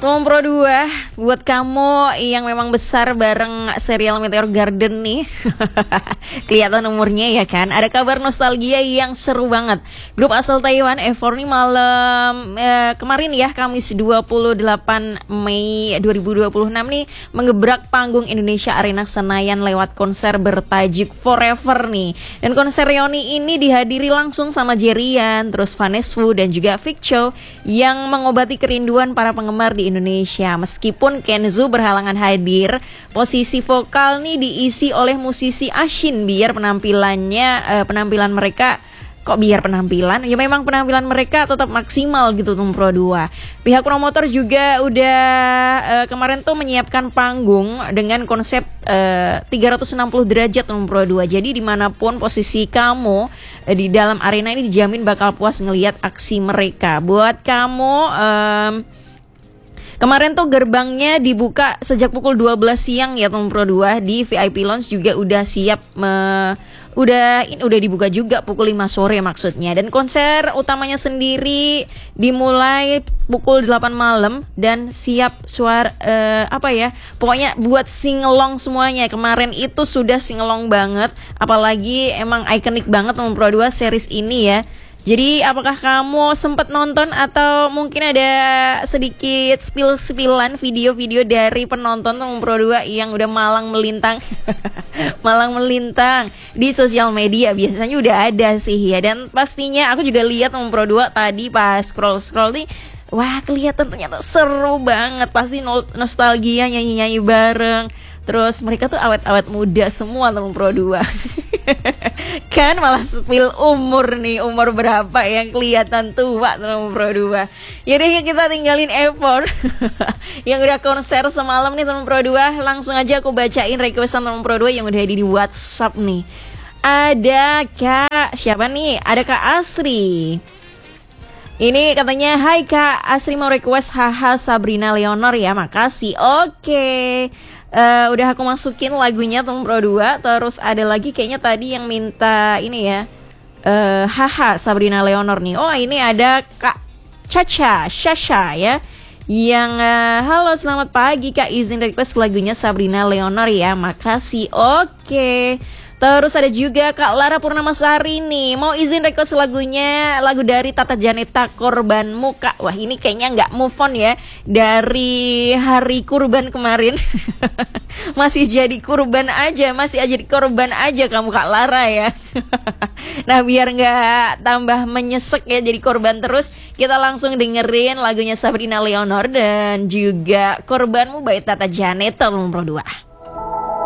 Nomor Pro 2 buat kamu yang memang besar bareng serial Meteor Garden nih. Kelihatan umurnya ya kan. Ada kabar nostalgia yang seru banget. Grup asal Taiwan F4 nih malam kemarin ya, Kamis 28 Mei 2026 nih mengebrak panggung Indonesia Arena Senayan lewat konser bertajuk Forever nih. Dan konser reuni ini dihadiri langsung sama Jerian, terus Vanesvu dan juga Viccho yang mengobati kerinduan para penggemar di Indonesia. Meskipun Kenzo berhalangan hadir, posisi vokal nih diisi oleh musisi Ashin biar penampilan mereka ya memang penampilan mereka tetap maksimal gitu tuh Pro 2. Pihak promotor juga udah kemarin tuh menyiapkan panggung dengan konsep 360 derajat tuh Pro 2. Jadi dimanapun posisi kamu di dalam arena ini dijamin bakal puas ngelihat aksi mereka. Buat kamu kemarin tuh gerbangnya dibuka sejak pukul 12 siang ya Tom Pro 2. Di VIP Lounge juga udah siap udah dibuka juga pukul 5 sore maksudnya. Dan konser utamanya sendiri dimulai pukul 8 malam dan siap pokoknya buat singelong semuanya. Kemarin itu sudah singelong banget, apalagi emang ikonik banget Tom Pro 2 series ini ya. Jadi apakah kamu sempat nonton atau mungkin ada sedikit spill-spillan video-video dari penonton Pro 2 yang udah malang melintang di sosial media? Biasanya udah ada sih ya. Dan pastinya aku juga lihat Pro 2 tadi pas scroll nih, wah kelihatan ternyata seru banget. Pasti nostalgia, nyanyi-nyanyi bareng. Terus mereka tuh awet-awet muda semua teman Pro 2. Kan malah spill umur nih, umur berapa yang kelihatan tua teman Pro 2. Yaudah kita tinggalin effort yang udah konser semalam nih teman Pro 2. Langsung aja aku bacain requestan teman Pro 2 yang udah di WhatsApp nih. Ada Kak, siapa nih? Ada Kak Asri. Ini katanya, hai Kak, Asri mau request Haha Sabrina Leonor ya, makasih. Oke. Udah aku masukin lagunya teman Pro 2. Terus ada lagi kayaknya tadi yang minta ini ya, Haha Sabrina Leonor nih. Oh ini ada Kak Shasha ya, yang halo selamat pagi Kak, izin request lagunya Sabrina Leonor ya, makasih. Oke. Terus ada juga Kak Lara Purnamasari nih, mau izin request lagunya, lagu dari Tata Janeta, Korbanmu Kak. Wah ini kayaknya nggak move on ya dari hari kurban kemarin. Masih jadi korban aja kamu Kak Lara ya. Nah biar nggak tambah menyesek ya jadi korban terus, kita langsung dengerin lagunya Sabrina Leonor dan juga Korbanmu by Tata Janeta Pro 2.